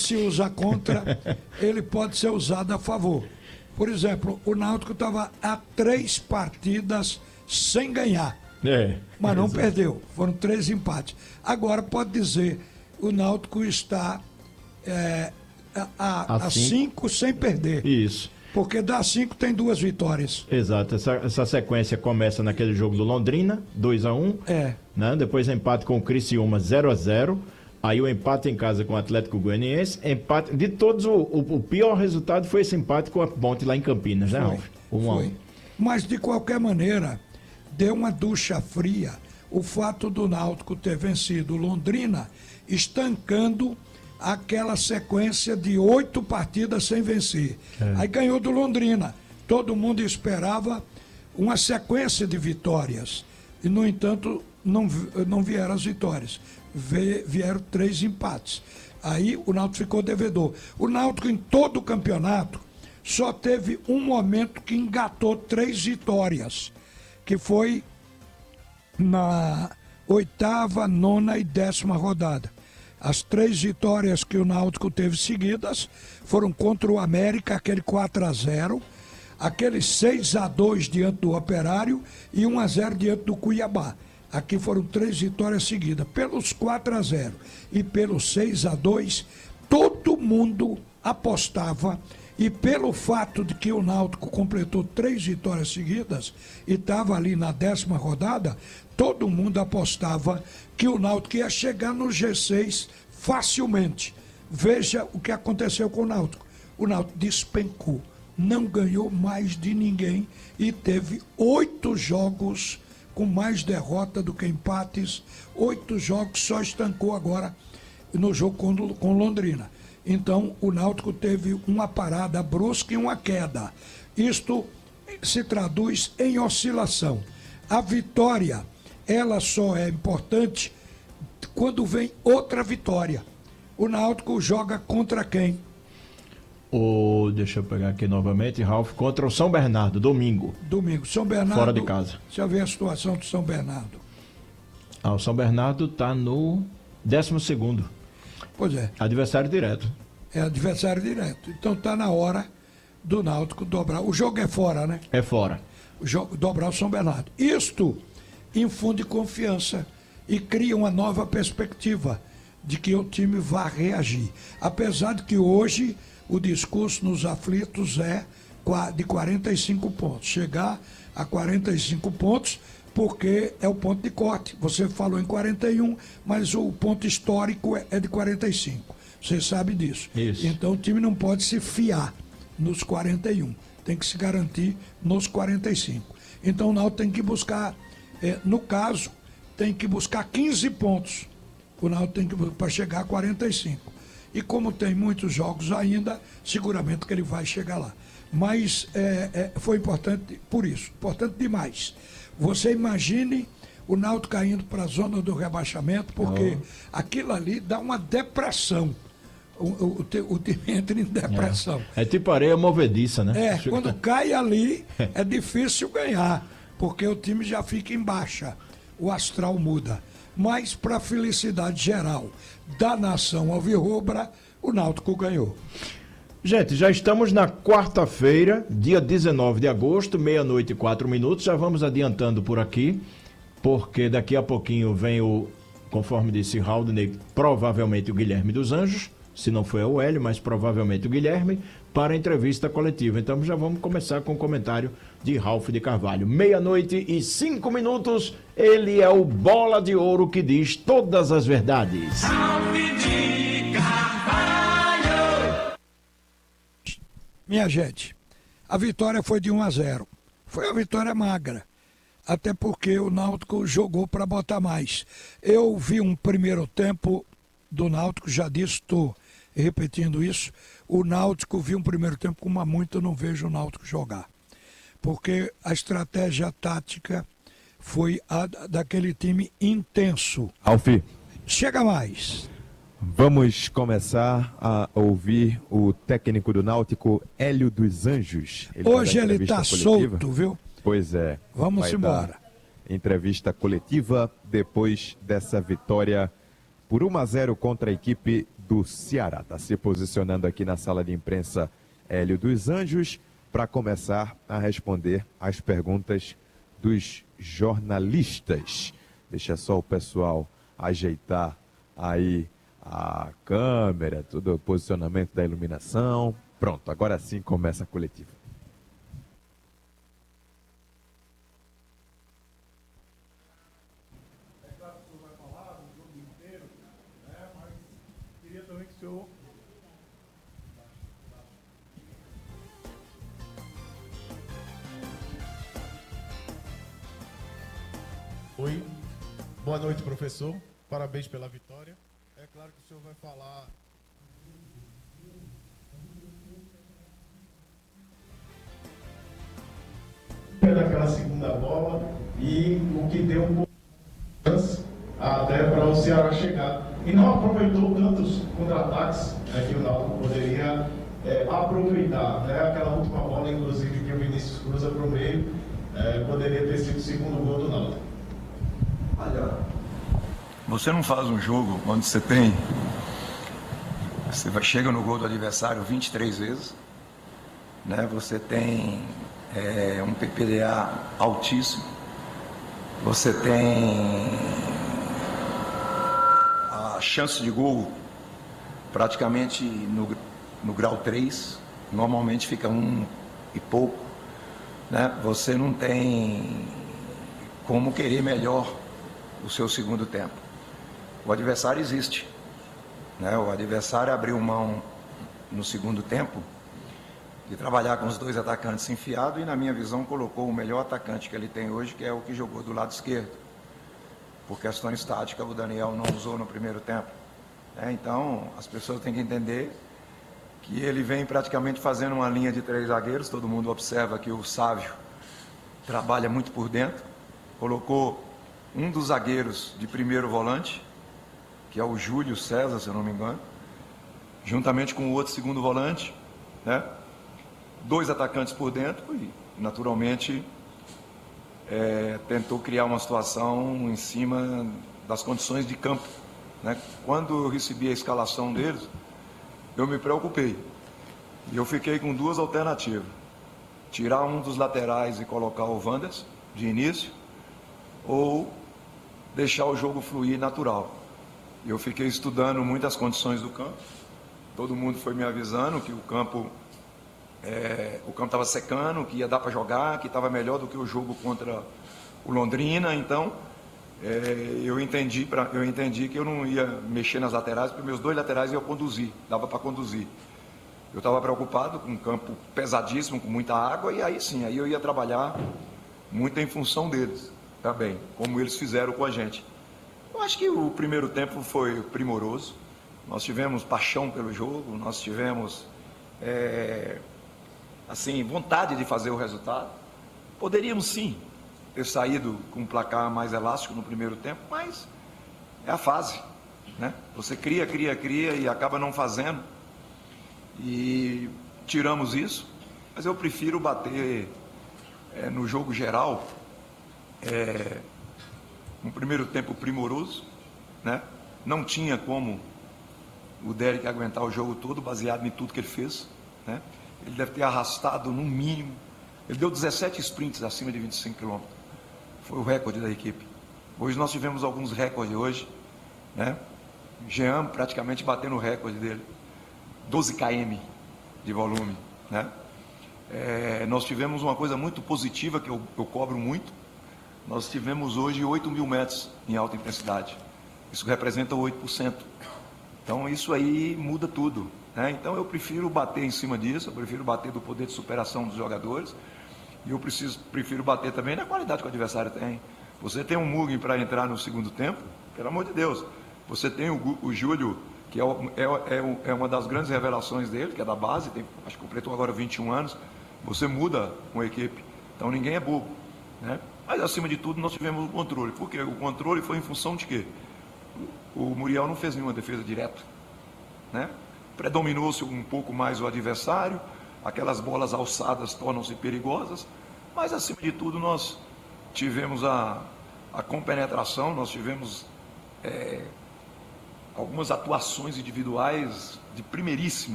se usa contra, ele pode ser usado a favor. Por exemplo, o Náutico estava há 3 partidas sem ganhar, mas não perdeu. Foram 3 empates. Agora pode dizer, o Náutico está a 5 sem perder. Isso. Porque das 5 tem 2 vitórias. Exato, essa sequência começa naquele jogo do Londrina, 2-1. Né? Depois empate com o Criciúma, 0-0. Aí o empate em casa com o Atlético Goianiense. Empate, de todos, o pior resultado foi esse empate com a Ponte lá em Campinas, né, Ralf? Foi. Mas de qualquer maneira, deu uma ducha fria o fato do Náutico ter vencido o Londrina, estancando aquela sequência de 8 partidas sem vencer. Aí ganhou do Londrina. Todo mundo esperava uma sequência de vitórias. E, no entanto, não vieram as vitórias. Vieram 3 empates. Aí o Náutico ficou devedor. O Náutico, em todo o campeonato, só teve um momento que engatou 3 vitórias, que foi na 8ª, 9ª e 10ª rodada. As 3 vitórias que o Náutico teve seguidas foram contra o América, aquele 4-0, aquele 6-2 diante do Operário e 1-0 diante do Cuiabá. Aqui foram 3 vitórias seguidas. Pelos 4-0 e pelos 6-2, todo mundo apostava, e pelo fato de que o Náutico completou 3 vitórias seguidas e estava ali na 10ª rodada, todo mundo apostava que o Náutico ia chegar no G6 facilmente. Veja o que aconteceu com o Náutico. O Náutico despencou, não ganhou mais de ninguém e teve 8 jogos com mais derrota do que empates. 8 jogos, só estancou agora no jogo com Londrina. Então, o Náutico teve uma parada brusca e uma queda. Isto se traduz em oscilação. A vitória, ela só é importante quando vem outra vitória. O Náutico joga contra quem? Deixa eu pegar aqui novamente, Ralf, contra o São Bernardo, domingo. São Bernardo. Fora de casa. Deixa eu ver a situação do São Bernardo. O São Bernardo está no 12º. Pois é. Adversário direto. É adversário direto. Então está na hora do Náutico dobrar. O jogo é fora, né? É fora. O jogo, dobrar o São Bernardo. Isto infunde confiança e cria uma nova perspectiva de que o time vai reagir. Apesar de que hoje o discurso nos aflitos é de 45 pontos. Chegar a 45 pontos, porque é o ponto de corte. Você falou em 41, mas o ponto histórico é de 45. Você sabe disso. Isso. Então o time não pode se fiar nos 41. Tem que se garantir nos 45. Então o Náutico tem que buscar, no caso, tem que buscar 15 pontos. O Náutico tem que para chegar a 45. E como tem muitos jogos ainda, seguramente que ele vai chegar lá. Mas foi importante por isso, importante demais. Você imagine o Náutico caindo para a zona do rebaixamento, porque aquilo ali dá uma depressão. O time entra em depressão. É tipo areia movediça, né? Quando cai ali, é difícil ganhar, porque o time já fica em baixa, o astral muda. Mas, para a felicidade geral da nação alvirrubra, o Náutico ganhou. Gente, já estamos na quarta-feira, dia 19 de agosto, 00:04. Já vamos adiantando por aqui, porque daqui a pouquinho vem conforme disse Haldney, provavelmente o Guilherme dos Anjos, se não foi o Hélio, mas provavelmente o Guilherme, para a entrevista coletiva. Então já vamos começar com o comentário de Ralf de Carvalho. 00:05, ele é o bola de ouro que diz todas as verdades. Ralf de Carvalho! Minha gente, a vitória foi de 1-0. Foi uma vitória magra, até porque o Náutico jogou para botar mais. Eu vi um primeiro tempo do Náutico, já disse, estou repetindo isso, o Náutico viu um primeiro tempo como há muito eu não vejo o Náutico jogar. Porque a estratégia tática foi a daquele time intenso. Alfi, chega mais. Vamos começar a ouvir o técnico do Náutico, Hélio dos Anjos. Hoje ele está solto, viu? Pois é. Vamos embora. Entrevista coletiva depois dessa vitória por 1-0 contra a equipe do Ceará. Está se posicionando aqui na sala de imprensa Hélio dos Anjos para começar a responder às perguntas dos jornalistas. Deixa só o pessoal ajeitar aí a câmera, todo o posicionamento da iluminação. Pronto, agora sim começa a coletiva. É claro que o senhor vai falar do jogo inteiro, né? Mas queria também que o senhor... Oi, boa noite, professor. Parabéns pela vitória. É claro que o senhor vai falar daquela segunda bola e o que deu um pouco de chance até para o Ceará chegar. E não aproveitou tantos contra-ataques, né, que o Náutico poderia aproveitar. Né? Aquela última bola, inclusive, que o Vinícius cruza para o meio, poderia ter sido o segundo gol do Náutico. Olha, você não faz um jogo onde você tem... chega no gol do adversário 23 vezes, né? Você tem um PPDA altíssimo, você tem a chance de gol praticamente no grau 3, normalmente fica 1 e pouco, né? Você não tem como querer melhor o seu segundo tempo. O adversário existe, né? O adversário abriu mão no segundo tempo de trabalhar com os 2 atacantes enfiados e, na minha visão, colocou o melhor atacante que ele tem hoje, que é o que jogou do lado esquerdo. Por questões táticas, o Daniel não usou no primeiro tempo. Então, as pessoas têm que entender que ele vem praticamente fazendo uma linha de 3 zagueiros. Todo mundo observa que o Sávio trabalha muito por dentro. Colocou um dos zagueiros de primeiro volante, que é o Júlio César, se eu não me engano, juntamente com o outro segundo volante, né? 2 atacantes por dentro e, naturalmente, tentou criar uma situação em cima das condições de campo, né? Quando eu recebi a escalação deles, eu me preocupei. E eu fiquei com 2 alternativas. Tirar um dos laterais e colocar o Wanderson de início, ou deixar o jogo fluir natural. Eu fiquei estudando muitas condições do campo. Todo mundo foi me avisando que o campo estava secando, que ia dar para jogar, que estava melhor do que o jogo contra o Londrina. Então, eu entendi que eu não ia mexer nas laterais, porque meus 2 laterais iam conduzir, dava para conduzir. Eu estava preocupado com um campo pesadíssimo, com muita água, e aí sim, aí eu ia trabalhar muito em função deles, também, como eles fizeram com a gente. Eu acho que o primeiro tempo foi primoroso. Nós tivemos paixão pelo jogo, nós tivemos vontade de fazer o resultado. Poderíamos sim ter saído com um placar mais elástico no primeiro tempo, mas é a fase, né? Você cria e acaba não fazendo. E tiramos isso, mas eu prefiro bater no jogo geral, um primeiro tempo primoroso, né? Não tinha como o Derek aguentar o jogo todo, baseado em tudo que ele fez, né? Ele deve ter arrastado no mínimo, ele deu 17 sprints acima de 25 km, foi o recorde da equipe. Hoje nós tivemos alguns recordes hoje, né? Jean praticamente batendo o recorde dele, 12 km de volume, né? Nós tivemos uma coisa muito positiva que eu cobro muito. Nós tivemos hoje 8.000 metros em alta intensidade. Isso representa 8%. Então isso aí muda tudo, né? Então eu prefiro bater em cima disso, eu prefiro bater do poder de superação dos jogadores, e eu prefiro bater também na qualidade que o adversário tem. Você tem um Mugen para entrar no segundo tempo, pelo amor de Deus. Você tem o Júlio, que é uma das grandes revelações dele, que é da base, acho que completou agora 21 anos. Você muda com a equipe, então ninguém é bobo, né? Mas acima de tudo nós tivemos o controle. Por quê? O controle foi em função de quê? O Muriel não fez nenhuma defesa direta, né? Predominou-se um pouco mais o adversário, aquelas bolas alçadas tornam-se perigosas, mas acima de tudo nós tivemos a compenetração, nós tivemos algumas atuações individuais de primeiríssima